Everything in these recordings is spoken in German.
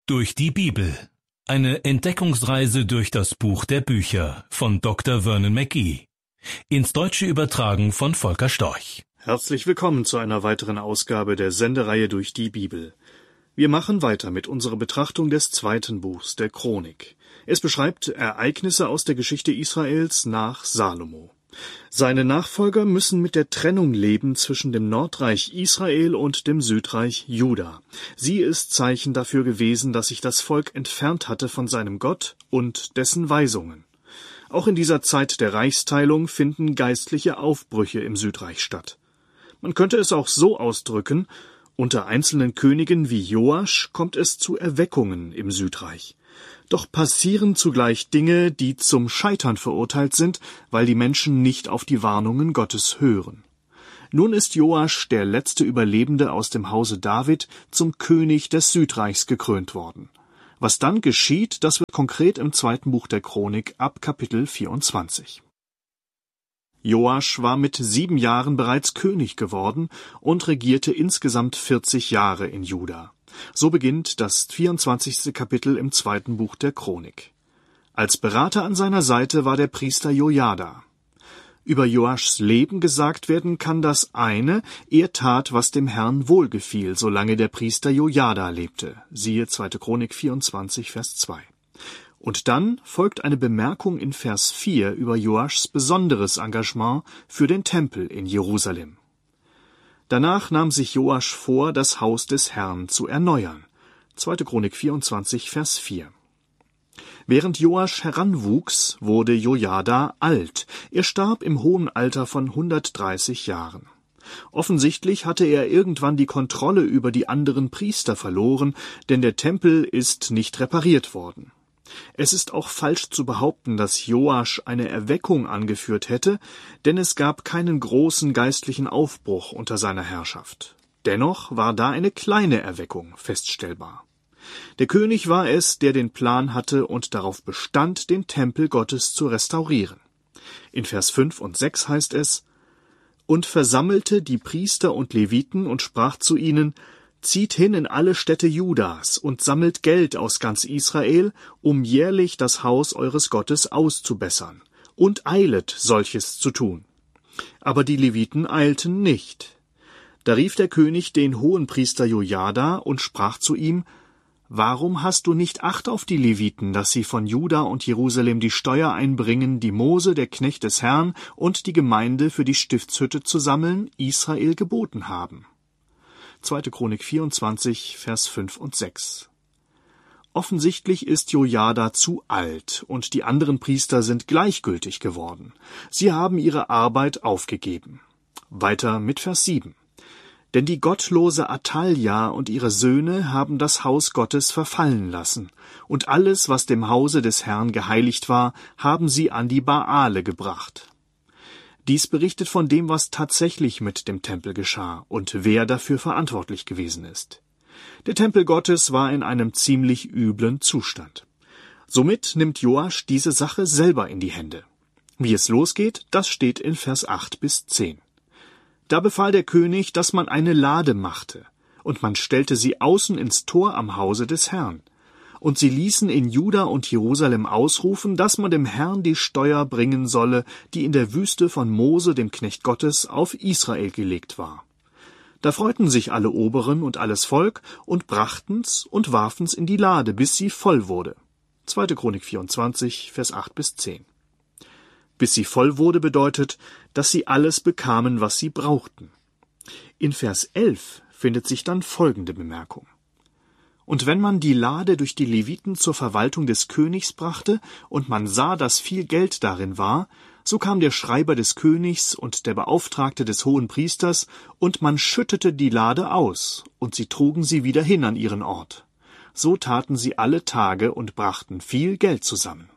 Durch die Bibel. Eine Entdeckungsreise durch das Buch der Bücher von Dr. Vernon McGee. Ins Deutsche übertragen von Volker Storch. Herzlich willkommen zu einer weiteren Ausgabe der Sendereihe Durch die Bibel. Wir machen weiter mit unserer Betrachtung des zweiten Buchs der Chronik. Es beschreibt Ereignisse aus der Geschichte Israels nach Salomo. Seine Nachfolger müssen mit der Trennung leben zwischen dem Nordreich Israel und dem Südreich Juda. Sie ist Zeichen dafür gewesen, dass sich das Volk entfernt hatte von seinem Gott und dessen Weisungen. Auch in dieser Zeit der Reichsteilung finden geistliche Aufbrüche im Südreich statt. Man könnte es auch so ausdrücken: Unter einzelnen Königen wie Joasch kommt es zu Erweckungen im Südreich. Doch passieren zugleich Dinge, die zum Scheitern verurteilt sind, weil die Menschen nicht auf die Warnungen Gottes hören. Nun ist Joasch, der letzte Überlebende aus dem Hause David, zum König des Südreichs gekrönt worden. Was dann geschieht, das wird konkret im zweiten Buch der Chronik ab Kapitel 24. Joasch war mit 7 Jahren bereits König geworden und regierte insgesamt 40 Jahre in Juda. So beginnt das 24. Kapitel im zweiten Buch der Chronik. Als Berater an seiner Seite war der Priester Jojada. Über Joaschs Leben gesagt werden kann das eine: Er tat, was dem Herrn wohlgefiel, solange der Priester Jojada lebte. Siehe 2. Chronik 24, Vers 2. Und dann folgt eine Bemerkung in Vers 4 über Joaschs besonderes Engagement für den Tempel in Jerusalem. Danach nahm sich Joasch vor, das Haus des Herrn zu erneuern. 2. Chronik 24, Vers 4. Während Joasch heranwuchs, wurde Jojada alt. Er starb im hohen Alter von 130 Jahren. Offensichtlich hatte er irgendwann die Kontrolle über die anderen Priester verloren, denn der Tempel ist nicht repariert worden. Es ist auch falsch zu behaupten, dass Joasch eine Erweckung angeführt hätte, denn es gab keinen großen geistlichen Aufbruch unter seiner Herrschaft. Dennoch war da eine kleine Erweckung feststellbar. Der König war es, der den Plan hatte und darauf bestand, den Tempel Gottes zu restaurieren. In Vers 5 und 6 heißt es: Und versammelte die Priester und Leviten und sprach zu ihnen: Zieht hin in alle Städte Judas und sammelt Geld aus ganz Israel, um jährlich das Haus eures Gottes auszubessern, und eilet, solches zu tun. Aber die Leviten eilten nicht. Da rief der König den Hohenpriester Jojada und sprach zu ihm: Warum hast du nicht Acht auf die Leviten, dass sie von Juda und Jerusalem die Steuer einbringen, die Mose, der Knecht des Herrn, und die Gemeinde für die Stiftshütte zu sammeln, Israel geboten haben? 2. Chronik 24, Vers 5 und 6. Offensichtlich ist Jojada zu alt und die anderen Priester sind gleichgültig geworden. Sie haben ihre Arbeit aufgegeben. Weiter mit Vers 7. Denn die gottlose Athalja und ihre Söhne haben das Haus Gottes verfallen lassen, und alles, was dem Hause des Herrn geheiligt war, haben sie an die Baale gebracht. Dies berichtet von dem, was tatsächlich mit dem Tempel geschah und wer dafür verantwortlich gewesen ist. Der Tempel Gottes war in einem ziemlich üblen Zustand. Somit nimmt Joasch diese Sache selber in die Hände. Wie es losgeht, das steht in Vers 8 bis 10. Da befahl der König, dass man eine Lade machte, und man stellte sie außen ins Tor am Hause des Herrn. Und sie ließen in Juda und Jerusalem ausrufen, dass man dem Herrn die Steuer bringen solle, die in der Wüste von Mose, dem Knecht Gottes, auf Israel gelegt war. Da freuten sich alle Oberen und alles Volk und brachten's und warfen's in die Lade, bis sie voll wurde. 2. Chronik 24, Vers 8 bis 10. Bis sie voll wurde bedeutet, dass sie alles bekamen, was sie brauchten. In Vers 11 findet sich dann folgende Bemerkung: Und wenn man die Lade durch die Leviten zur Verwaltung des Königs brachte und man sah, dass viel Geld darin war, so kam der Schreiber des Königs und der Beauftragte des Hohenpriesters, und man schüttete die Lade aus, und sie trugen sie wieder hin an ihren Ort. So taten sie alle Tage und brachten viel Geld zusammen.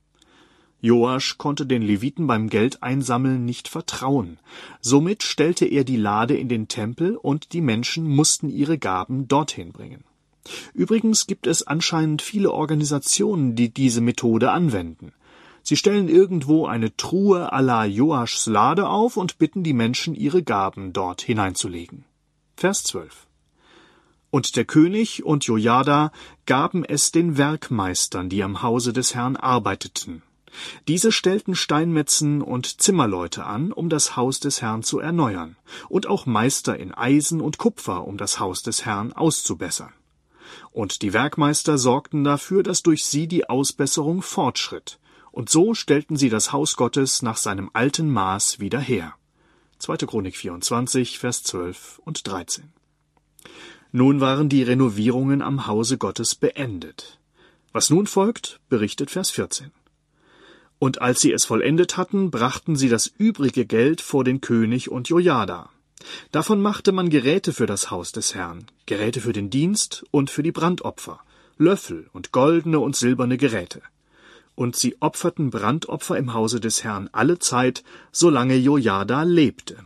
Joasch konnte den Leviten beim Geldeinsammeln nicht vertrauen. Somit stellte er die Lade in den Tempel und die Menschen mussten ihre Gaben dorthin bringen. Übrigens gibt es anscheinend viele Organisationen, die diese Methode anwenden. Sie stellen irgendwo eine Truhe à la Joaschs Lade auf und bitten die Menschen, ihre Gaben dort hineinzulegen. Vers 12. Und der König und Jojada gaben es den Werkmeistern, die am Hause des Herrn arbeiteten. Diese stellten Steinmetzen und Zimmerleute an, um das Haus des Herrn zu erneuern, und auch Meister in Eisen und Kupfer, um das Haus des Herrn auszubessern. Und die Werkmeister sorgten dafür, dass durch sie die Ausbesserung fortschritt, und so stellten sie das Haus Gottes nach seinem alten Maß wieder her. 2. Chronik 24, Vers 12 und 13. Nun waren die Renovierungen am Hause Gottes beendet. Was nun folgt, berichtet Vers 14. Und als sie es vollendet hatten, brachten sie das übrige Geld vor den König und Jojada. Davon machte man Geräte für das Haus des Herrn, Geräte für den Dienst und für die Brandopfer, Löffel und goldene und silberne Geräte. Und sie opferten Brandopfer im Hause des Herrn alle Zeit, solange Jojada lebte.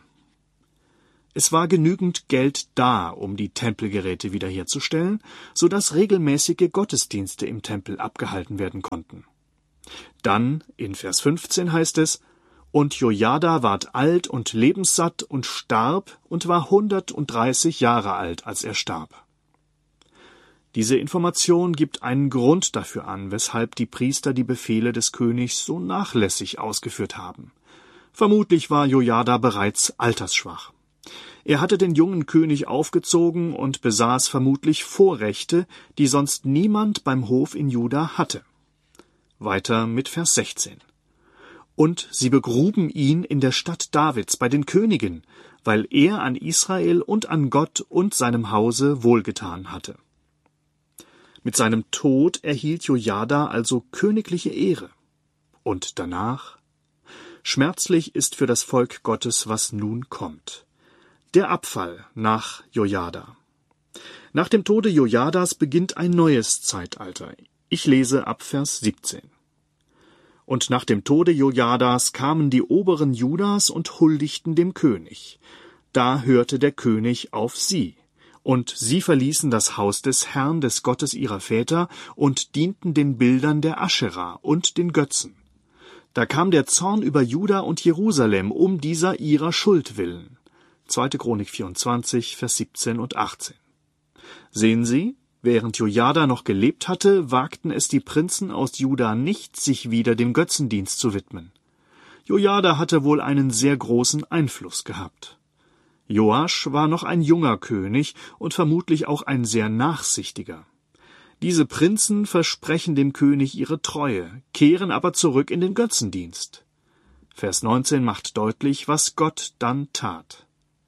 Es war genügend Geld da, um die Tempelgeräte wiederherzustellen, so dass regelmäßige Gottesdienste im Tempel abgehalten werden konnten. Dann, in Vers 15 heißt es, und Jojada ward alt und lebenssatt und starb und war 130 Jahre alt, als er starb. Diese Information gibt einen Grund dafür an, weshalb die Priester die Befehle des Königs so nachlässig ausgeführt haben. Vermutlich war Jojada bereits altersschwach. Er hatte den jungen König aufgezogen und besaß vermutlich Vorrechte, die sonst niemand beim Hof in Juda hatte. Weiter mit Vers 16. Und sie begruben ihn in der Stadt Davids bei den Königen, weil er an Israel und an Gott und seinem Hause wohlgetan hatte. Mit seinem Tod erhielt Jojada also königliche Ehre. Und danach? Schmerzlich ist für das Volk Gottes, was nun kommt. Der Abfall nach Jojada. Nach dem Tode Jojadas beginnt ein neues Zeitalter. Ich lese ab Vers 17. Und nach dem Tode Jojadas kamen die Oberen Judas und huldigten dem König. Da hörte der König auf sie. Und sie verließen das Haus des Herrn, des Gottes ihrer Väter, und dienten den Bildern der Aschera und den Götzen. Da kam der Zorn über Juda und Jerusalem um dieser ihrer Schuld willen. 2. Chronik 24, Vers 17 und 18. Sehen Sie, während Jojada noch gelebt hatte, wagten es die Prinzen aus Juda nicht, sich wieder dem Götzendienst zu widmen. Jojada hatte wohl einen sehr großen Einfluss gehabt. Joasch war noch ein junger König und vermutlich auch ein sehr nachsichtiger. Diese Prinzen versprechen dem König ihre Treue, kehren aber zurück in den Götzendienst. Vers 19 macht deutlich, was Gott dann tat.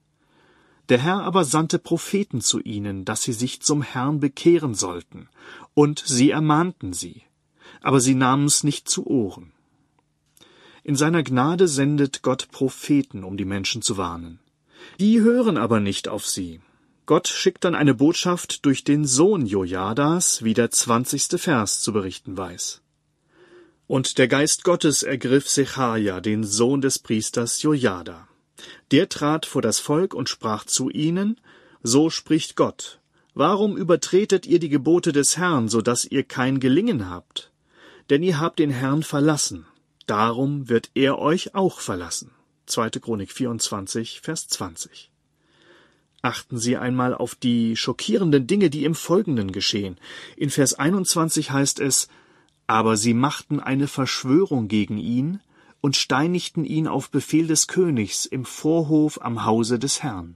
Der Herr aber sandte Propheten zu ihnen, dass sie sich zum Herrn bekehren sollten, und sie ermahnten sie, aber sie nahmen's nicht zu Ohren. In seiner Gnade sendet Gott Propheten, um die Menschen zu warnen. Die hören aber nicht auf sie. Gott schickt dann eine Botschaft durch den Sohn Jojadas, wie der 20. Vers zu berichten weiß. Und der Geist Gottes ergriff Sechaja, den Sohn des Priesters Jojada. Der trat vor das Volk und sprach zu ihnen, so spricht Gott, warum übertretet ihr die Gebote des Herrn, so dass ihr kein Gelingen habt? Denn ihr habt den Herrn verlassen, darum wird er euch auch verlassen. 2. Chronik 24, Vers 20. Achten Sie einmal auf die schockierenden Dinge, die im Folgenden geschehen. In Vers 21 heißt es, aber sie machten eine Verschwörung gegen ihn und steinigten ihn auf Befehl des Königs im Vorhof am Hause des Herrn.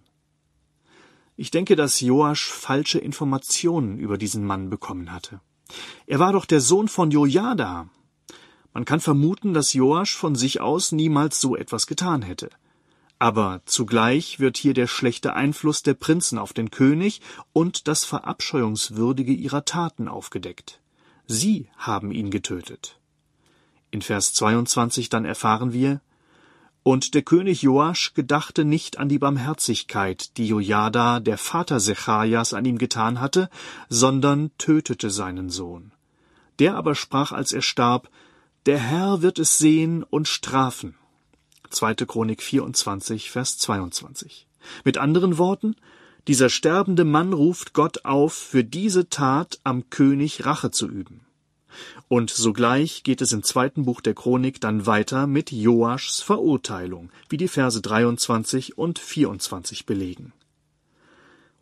Ich denke, dass Joasch falsche Informationen über diesen Mann bekommen hatte. Er war doch der Sohn von Jojada. Man kann vermuten, dass Joasch von sich aus niemals so etwas getan hätte. Aber zugleich wird hier der schlechte Einfluss der Prinzen auf den König und das Verabscheuungswürdige ihrer Taten aufgedeckt. Sie haben ihn getötet. In Vers 22 dann erfahren wir, und der König Joasch gedachte nicht an die Barmherzigkeit, die Jojada, der Vater Sechajas, an ihm getan hatte, sondern tötete seinen Sohn. Der aber sprach, als er starb, der Herr wird es sehen und strafen. 2. Chronik 24, Vers 22. Mit anderen Worten, dieser sterbende Mann ruft Gott auf, für diese Tat am König Rache zu üben. Und sogleich geht es im 2. Buch der Chronik dann weiter mit Joaschs Verurteilung, wie die Verse 23 und 24 belegen.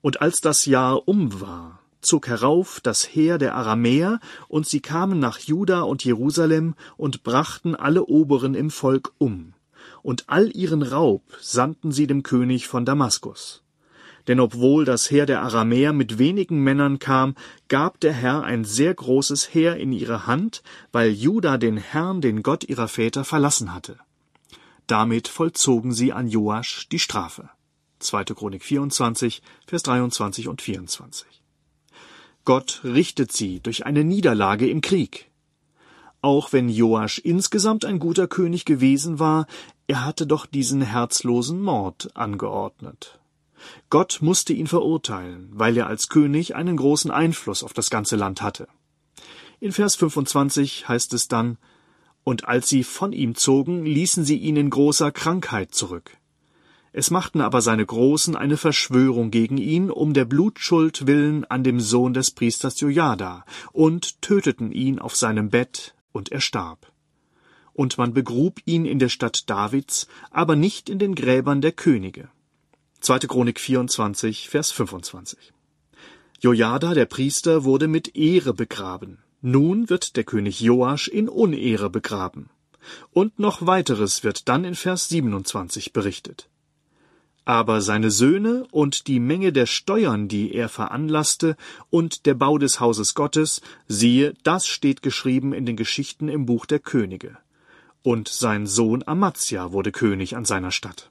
Und als das Jahr um war, zog herauf das Heer der Aramäer, und sie kamen nach Juda und Jerusalem und brachten alle Oberen im Volk um. Und all ihren Raub sandten sie dem König von Damaskus. Denn obwohl das Heer der Aramäer mit wenigen Männern kam, gab der Herr ein sehr großes Heer in ihre Hand, weil Juda den Herrn, den Gott ihrer Väter, verlassen hatte. Damit vollzogen sie an Joasch die Strafe. 2. Chronik 24, Vers 23 und 24. Gott richtet sie durch eine Niederlage im Krieg. Auch wenn Joasch insgesamt ein guter König gewesen war, er hatte doch diesen herzlosen Mord angeordnet. Gott musste ihn verurteilen, weil er als König einen großen Einfluss auf das ganze Land hatte. In Vers 25 heißt es dann: Und als sie von ihm zogen, ließen sie ihn in großer Krankheit zurück. Es machten aber seine Großen eine Verschwörung gegen ihn, um der Blutschuld willen an dem Sohn des Priesters Jojada, und töteten ihn auf seinem Bett, und er starb. Und man begrub ihn in der Stadt Davids, aber nicht in den Gräbern der Könige. 2. Chronik 24, Vers 25. Jojada, der Priester, wurde mit Ehre begraben. Nun wird der König Joasch in Unehre begraben. Und noch weiteres wird dann in Vers 27 berichtet. Aber seine Söhne und die Menge der Steuern, die er veranlasste, und der Bau des Hauses Gottes, siehe, das steht geschrieben in den Geschichten im Buch der Könige. Und sein Sohn Amazia wurde König an seiner Stadt.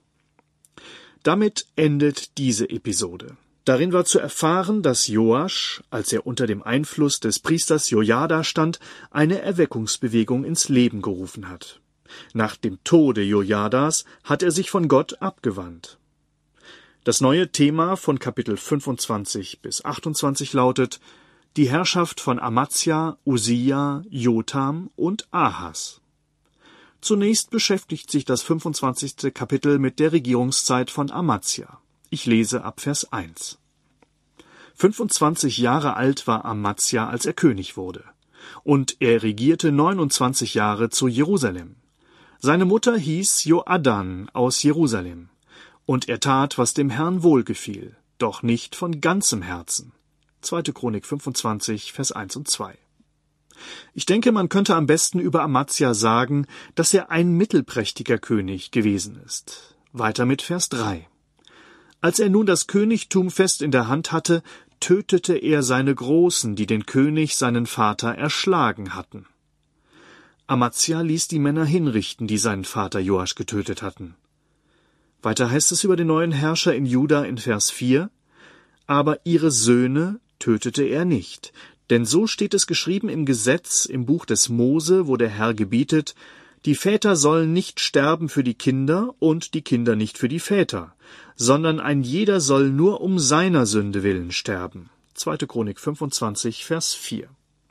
Damit endet diese Episode. Darin war zu erfahren, dass Joasch, als er unter dem Einfluss des Priesters Jojada stand, eine Erweckungsbewegung ins Leben gerufen hat. Nach dem Tode Jojadas hat er sich von Gott abgewandt. Das neue Thema von Kapitel 25 bis 28 lautet: die Herrschaft von Amazia, Usia, Jotham und Ahas. Zunächst beschäftigt sich das 25. Kapitel mit der Regierungszeit von Amazia. Ich lese ab Vers 1. 25 Jahre alt war Amazia, als er König wurde. Und er regierte 29 Jahre zu Jerusalem. Seine Mutter hieß Joadan aus Jerusalem. Und er tat, was dem Herrn wohlgefiel, doch nicht von ganzem Herzen. 2. Chronik 25, Vers 1 und 2. Ich denke, man könnte am besten über Amazia sagen, dass er ein mittelprächtiger König gewesen ist. Weiter mit Vers 3. Als er nun das Königtum fest in der Hand hatte, tötete er seine Großen, die den König, seinen Vater, erschlagen hatten. Amazia ließ die Männer hinrichten, die seinen Vater Joasch getötet hatten. Weiter heißt es über den neuen Herrscher in Juda in Vers 4: Aber ihre Söhne tötete er nicht, denn so steht es geschrieben im Gesetz, im Buch des Mose, wo der Herr gebietet: Die Väter sollen nicht sterben für die Kinder und die Kinder nicht für die Väter, sondern ein jeder soll nur um seiner Sünde willen sterben. 2. Chronik 25, Vers 4.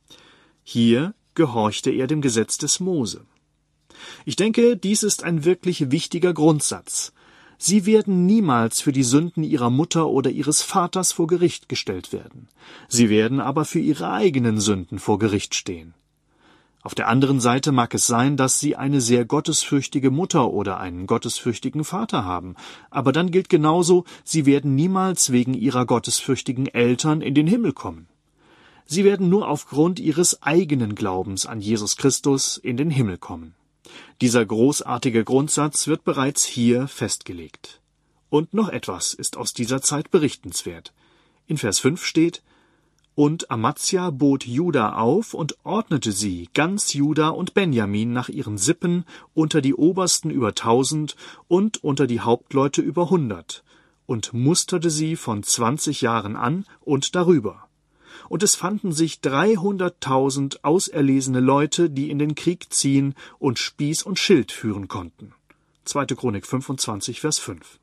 Hier gehorchte er dem Gesetz des Mose. Ich denke, dies ist ein wirklich wichtiger Grundsatz. Sie werden niemals für die Sünden ihrer Mutter oder ihres Vaters vor Gericht gestellt werden. Sie werden aber für ihre eigenen Sünden vor Gericht stehen. Auf der anderen Seite mag es sein, dass sie eine sehr gottesfürchtige Mutter oder einen gottesfürchtigen Vater haben. Aber dann gilt genauso, sie werden niemals wegen ihrer gottesfürchtigen Eltern in den Himmel kommen. Sie werden nur aufgrund ihres eigenen Glaubens an Jesus Christus in den Himmel kommen. Dieser großartige Grundsatz wird bereits hier festgelegt. Und noch etwas ist aus dieser Zeit berichtenswert. In Vers 5 steht: Und Amazia bot Juda auf und ordnete sie, ganz Juda und Benjamin, nach ihren Sippen, unter die Obersten über 1000 und unter die Hauptleute über 100, und musterte sie von 20 Jahren an und darüber. Und es fanden sich 300.000 auserlesene Leute, die in den Krieg ziehen und Spieß und Schild führen konnten. 2. Chronik 25, Vers 5.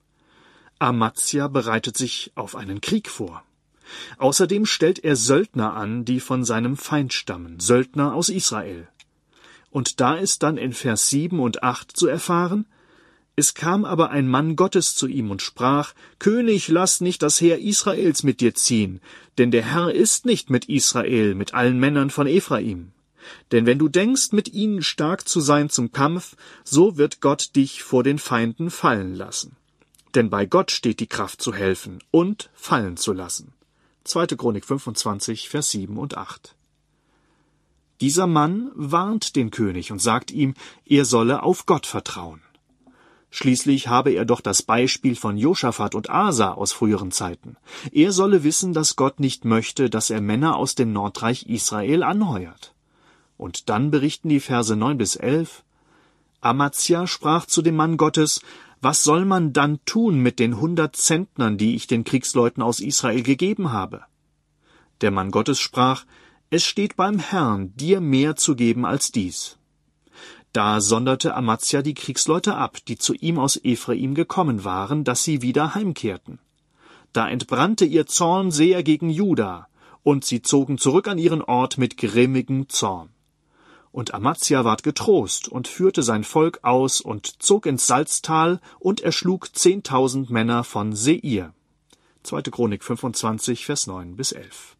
Amazia bereitet sich auf einen Krieg vor. Außerdem stellt er Söldner an, die von seinem Feind stammen, Söldner aus Israel. Und da ist dann in Vers 7 und 8 zu erfahren: Es kam aber ein Mann Gottes zu ihm und sprach: König, lass nicht das Heer Israels mit dir ziehen, denn der Herr ist nicht mit Israel, mit allen Männern von Ephraim. Denn wenn du denkst, mit ihnen stark zu sein zum Kampf, so wird Gott dich vor den Feinden fallen lassen. denn bei Gott steht die Kraft zu helfen und fallen zu lassen. 2. Chronik 25, Vers 7 und 8. Dieser Mann warnt den König und sagt ihm, er solle auf Gott vertrauen. Schließlich habe er doch das Beispiel von Josaphat und Asa aus früheren Zeiten. Er solle wissen, dass Gott nicht möchte, dass er Männer aus dem Nordreich Israel anheuert. Und dann berichten die Verse 9 bis 11. Amazia sprach zu dem Mann Gottes, was soll man dann tun mit den 100 Zentnern, die ich den Kriegsleuten aus Israel gegeben habe? Der Mann Gottes sprach, es steht beim Herrn, dir mehr zu geben als dies. Da sonderte Amazia die Kriegsleute ab, die zu ihm aus Ephraim gekommen waren, dass sie wieder heimkehrten. Da entbrannte ihr Zorn sehr gegen Juda, und sie zogen zurück an ihren Ort mit grimmigem Zorn. Und Amazia ward getrost und führte sein Volk aus und zog ins Salztal und erschlug 10.000 Männer von Seir. 2. Chronik 25, Vers 9 bis 11.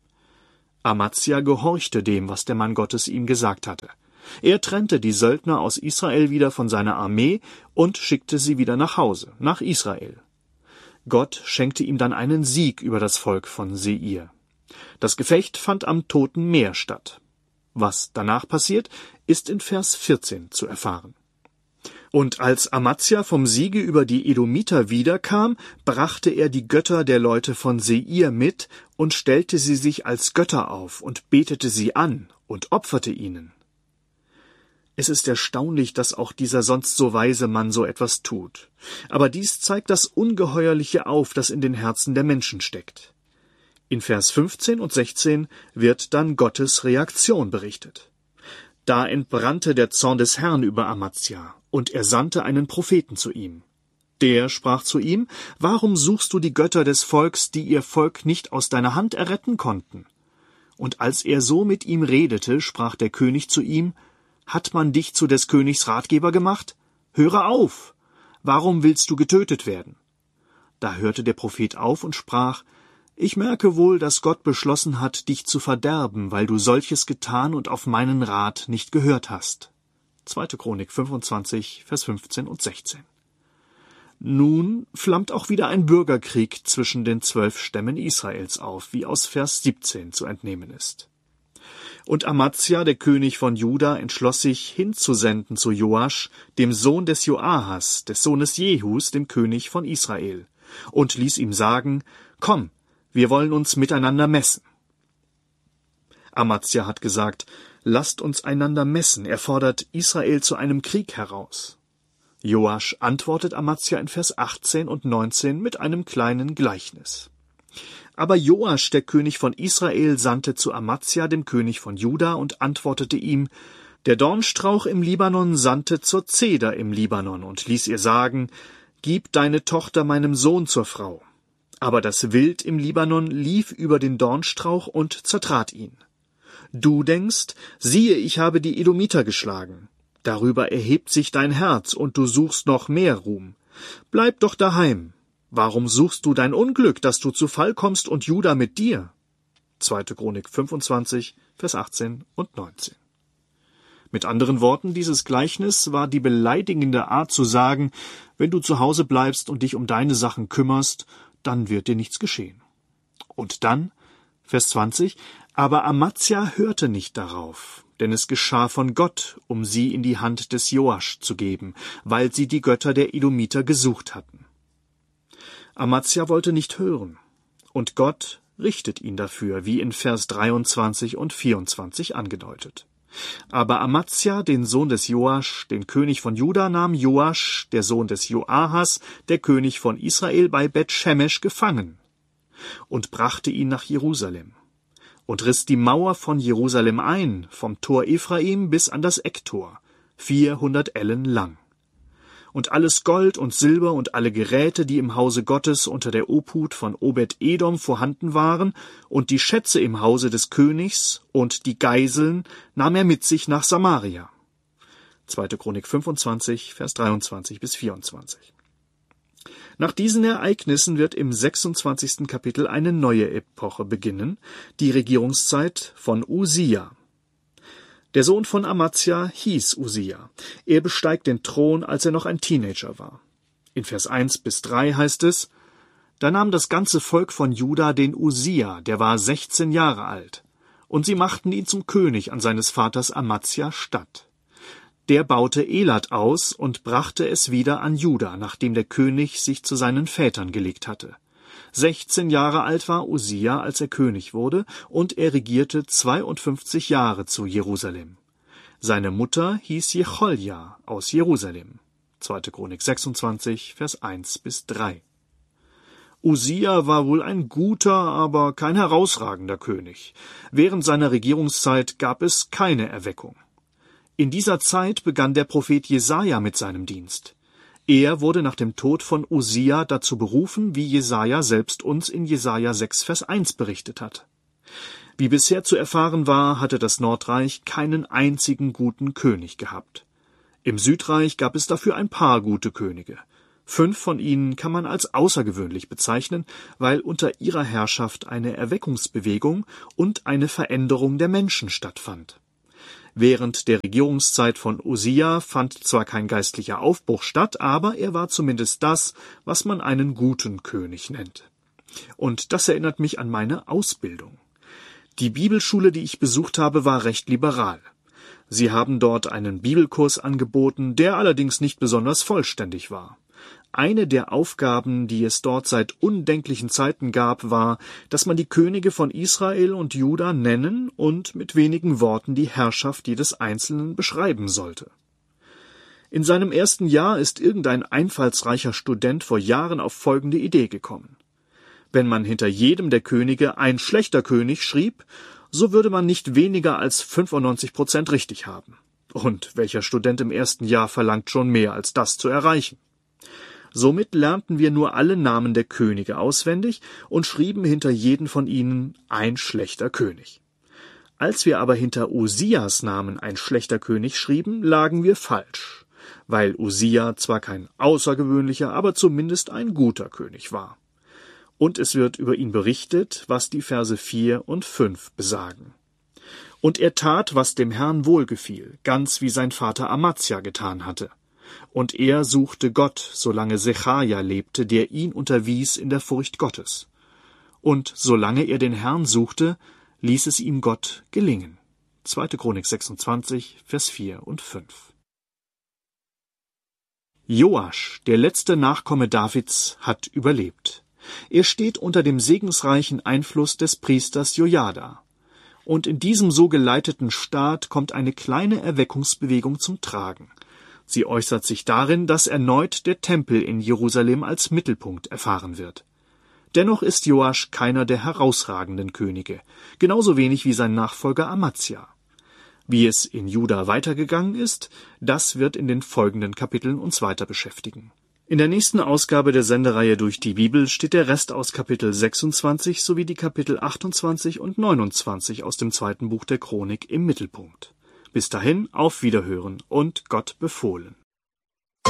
Amazia gehorchte dem, was der Mann Gottes ihm gesagt hatte. Er trennte die Söldner aus Israel wieder von seiner Armee und schickte sie wieder nach Hause, nach Israel. Gott schenkte ihm dann einen Sieg über das Volk von Seir. Das Gefecht fand am Toten Meer statt. Was danach passiert, ist in Vers 14 zu erfahren. Und als Amazia vom Siege über die Edomiter wiederkam, brachte er die Götter der Leute von Seir mit und stellte sie sich als Götter auf und betete sie an und opferte ihnen. Es ist erstaunlich, dass auch dieser sonst so weise Mann so etwas tut. Aber dies zeigt das Ungeheuerliche auf, das in den Herzen der Menschen steckt. In Vers 15 und 16 wird dann Gottes Reaktion berichtet. Da entbrannte der Zorn des Herrn über Amazia, und er sandte einen Propheten zu ihm. Der sprach zu ihm, warum suchst du die Götter des Volks, die ihr Volk nicht aus deiner Hand erretten konnten? Und als er so mit ihm redete, sprach der König zu ihm, hat man dich zu des Königs Ratgeber gemacht? Höre auf! Warum willst du getötet werden? Da hörte der Prophet auf und sprach, ich merke wohl, dass Gott beschlossen hat, dich zu verderben, weil du solches getan und auf meinen Rat nicht gehört hast. 2. Chronik 25, Vers 15 und 16. Nun flammt auch wieder ein Bürgerkrieg zwischen den 12 Stämmen Israels auf, wie aus Vers 17 zu entnehmen ist. Und Amazia, der König von Juda, entschloss sich, hinzusenden zu Joasch, dem Sohn des Joahas, des Sohnes Jehus, dem König von Israel, und ließ ihm sagen, komm, wir wollen uns miteinander messen. Amazia hat gesagt, lasst uns einander messen, er fordert Israel zu einem Krieg heraus. Joasch antwortet Amazia in Vers 18 und 19 mit einem kleinen Gleichnis. Aber Joasch, der König von Israel, sandte zu Amazia, dem König von Juda, und antwortete ihm, der Dornstrauch im Libanon sandte zur Zeder im Libanon und ließ ihr sagen, gib deine Tochter meinem Sohn zur Frau. Aber das Wild im Libanon lief über den Dornstrauch und zertrat ihn. Du denkst, siehe, ich habe die Edomiter geschlagen. Darüber erhebt sich dein Herz, und du suchst noch mehr Ruhm. Bleib doch daheim. Warum suchst du dein Unglück, dass du zu Fall kommst und Juda mit dir? 2. Chronik 25, Vers 18 und 19. Mit anderen Worten, dieses Gleichnis war die beleidigende Art zu sagen, wenn du zu Hause bleibst und dich um deine Sachen kümmerst, dann wird dir nichts geschehen. Und dann, Vers 20, aber Amazia hörte nicht darauf, denn es geschah von Gott, um sie in die Hand des Joasch zu geben, weil sie die Götter der Edomiter gesucht hatten. Amazia wollte nicht hören, und Gott richtet ihn dafür, wie in Vers 23 und 24 angedeutet. Aber Amazia, den Sohn des Joasch, den König von Juda, nahm Joasch, der Sohn des Joahas, der König von Israel, bei Bet-Shemesh gefangen und brachte ihn nach Jerusalem und riss die Mauer von Jerusalem ein, vom Tor Ephraim bis an das Ecktor, 400 Ellen lang. Und alles Gold und Silber und alle Geräte, die im Hause Gottes unter der Obhut von Obed-Edom vorhanden waren, und die Schätze im Hause des Königs und die Geiseln nahm er mit sich nach Samaria. 2. Chronik 25, Vers 23 bis 24. Nach diesen Ereignissen wird im 26. Kapitel eine neue Epoche beginnen, die Regierungszeit von Usia. Der Sohn von Amazia hieß Usia. Er besteigt den Thron, als er noch ein Teenager war. In Vers 1 bis 3 heißt es: Da nahm das ganze Volk von Juda den Usia, der war 16 Jahre alt, und sie machten ihn zum König an seines Vaters Amazia statt. Der baute Elat aus und brachte es wieder an Juda, nachdem der König sich zu seinen Vätern gelegt hatte. 16 Jahre alt war Usia, als er König wurde, und er regierte 52 Jahre zu Jerusalem. Seine Mutter hieß Jecholja aus Jerusalem. 2. Chronik 26, Vers 1 bis 3. Usia war wohl ein guter, aber kein herausragender König. Während seiner Regierungszeit gab es keine Erweckung. In dieser Zeit begann der Prophet Jesaja mit seinem Dienst. Er wurde nach dem Tod von Usia dazu berufen, wie Jesaja selbst uns in Jesaja 6, Vers 1 berichtet hat. Wie bisher zu erfahren war, hatte das Nordreich keinen einzigen guten König gehabt. Im Südreich gab es dafür ein paar gute Könige. 5 von ihnen kann man als außergewöhnlich bezeichnen, weil unter ihrer Herrschaft eine Erweckungsbewegung und eine Veränderung der Menschen stattfand. Während der Regierungszeit von Usia fand zwar kein geistlicher Aufbruch statt, aber er war zumindest das, was man einen guten König nennt. Und das erinnert mich an meine Ausbildung. Die Bibelschule, die ich besucht habe, war recht liberal. Sie haben dort einen Bibelkurs angeboten, der allerdings nicht besonders vollständig war. Eine der Aufgaben, die es dort seit undenklichen Zeiten gab, war, dass man die Könige von Israel und Juda nennen und mit wenigen Worten die Herrschaft jedes Einzelnen beschreiben sollte. In seinem ersten Jahr ist irgendein einfallsreicher Student vor Jahren auf folgende Idee gekommen: Wenn man hinter jedem der Könige ein schlechter König schrieb, so würde man nicht weniger als 95% richtig haben. Und welcher Student im ersten Jahr verlangt schon mehr als das zu erreichen? Somit lernten wir nur alle Namen der Könige auswendig und schrieben hinter jeden von ihnen ein schlechter König. Als wir aber hinter Usias Namen ein schlechter König schrieben, lagen wir falsch, weil Usia zwar kein außergewöhnlicher, aber zumindest ein guter König war. Und es wird über ihn berichtet, was die Verse 4 und 5 besagen. Und er tat, was dem Herrn wohlgefiel, ganz wie sein Vater Amazia getan hatte. Und er suchte Gott, solange Sechaja lebte, der ihn unterwies in der Furcht Gottes. Und solange er den Herrn suchte, ließ es ihm Gott gelingen. 2. Chronik 26, Vers 4 und 5. Joasch, der letzte Nachkomme Davids, hat überlebt. Er steht unter dem segensreichen Einfluss des Priesters Jojada. Und in diesem so geleiteten Staat kommt eine kleine Erweckungsbewegung zum Tragen. Sie äußert sich darin, dass erneut der Tempel in Jerusalem als Mittelpunkt erfahren wird. Dennoch ist Joasch keiner der herausragenden Könige, genauso wenig wie sein Nachfolger Amazia. Wie es in Juda weitergegangen ist, das wird in den folgenden Kapiteln uns weiter beschäftigen. In der nächsten Ausgabe der Sendereihe Durch die Bibel steht der Rest aus Kapitel 26 sowie die Kapitel 28 und 29 aus dem 2. Buch der Chronik im Mittelpunkt. Bis dahin, auf Wiederhören und Gott befohlen.